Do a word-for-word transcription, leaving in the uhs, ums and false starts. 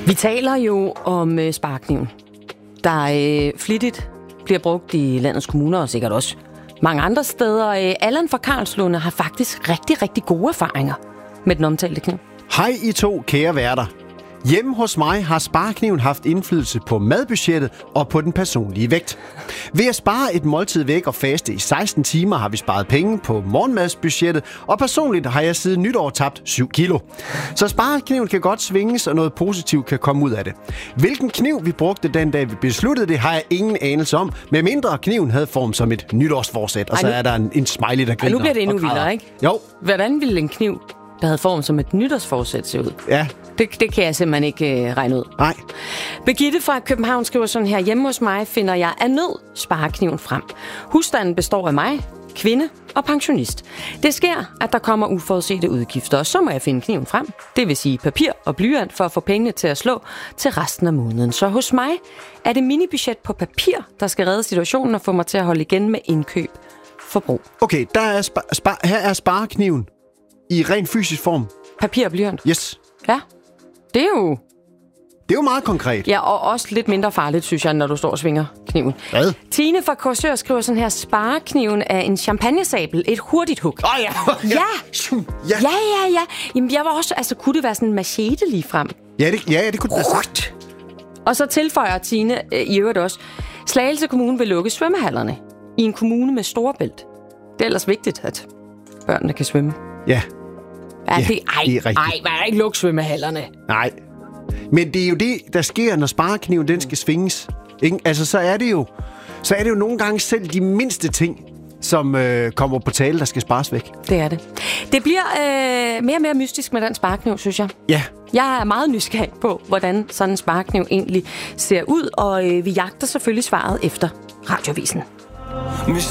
Vi taler jo om øh, sparekniven, der øh, flittigt bliver brugt i landets kommuner og sikkert også mange andre steder. Øh, Allan fra Karlslunde har faktisk rigtig, rigtig gode erfaringer med den omtalte kniv. Hej I to kære værter. Hjemme hos mig har sparekniven haft indflydelse på madbudgettet og på den personlige vægt. Ved at spare et måltid væk og faste i seksten timer har vi sparet penge på morgenmadsbudgettet, og personligt har jeg siden nytår tabt syv kilo. Så sparekniven kan godt svinges, og noget positivt kan komme ud af det. Hvilken kniv vi brugte den dag vi besluttede det, har jeg ingen anelse om, medmindre kniven havde form som et nytårsforsæt, og så er der en, en smiley, der griner. Nu bliver det endnu vildere, ikke? Jo. Hvordan ville en kniv, der havde form som et nytårsforsæt, se ud? Ja. Det, det kan jeg simpelthen ikke øh, regne ud. Nej. Birgitte fra København skriver sådan her: hjemme hos mig finder jeg af nød sparekniven frem. Husstanden består af mig, kvinde og pensionist. Det sker, at der kommer uforudsete udgifter, og så må jeg finde kniven frem. Det vil sige papir og blyant for at få pengene til at slå til resten af måneden. Så hos mig er det minibudget på papir, der skal redde situationen og få mig til at holde igen med indkøb forbrug. Okay, der er spa- spa- her er sparekniven i ren fysisk form. Papir og blyant? Yes. Ja, det er jo... Det er jo meget konkret. Ja, og også lidt mindre farligt, synes jeg, når du står og svinger kniven. Hvad? Tine fra Korsør skriver sådan her: sparekniven er en champagnesabel, et hurtigt hug. Åh oh, ja. Ja. ja! Ja, ja, ja. Jamen, jeg var også... Altså, kunne det være sådan en machete lige frem? Ja, det, ja, det kunne det være sagt. Og så tilføjer Tine øh, i øvrigt også: Slagelse Kommune vil lukke svømmehallerne i en kommune med Storebælt. Det er ellers vigtigt, at børnene kan svømme. Ja. Ja, ja det, ej, det er rigtigt. ej, man er ikke lukke svømmehallerne. Nej. Men det er jo det, der sker, når sparekniven den skal svinges. Ikke? Altså, så er det jo så er det jo nogle gange selv de mindste ting, som øh, kommer på tale, der skal spares væk. Det er det. Det bliver øh, mere og mere mystisk med den sparekniv, synes jeg. Ja. Jeg er meget nysgerrig på, hvordan sådan en sparekniv egentlig ser ud, og øh, vi jagter selvfølgelig svaret efter Radioavisen.